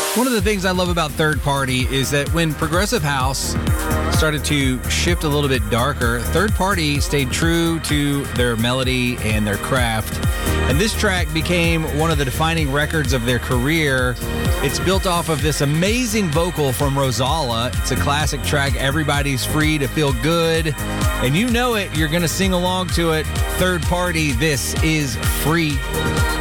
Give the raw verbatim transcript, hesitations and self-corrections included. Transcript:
One of the things I love about Third Party is that when Progressive House started to shift a little bit darker, Third Party stayed true to their melody and their craft. And this track became one of the defining records of their career. It's built off of this amazing vocal from Rosala. It's a classic track, Everybody's Free to Feel Good. And you know it, you're going to sing along to it. Third Party, this is Free.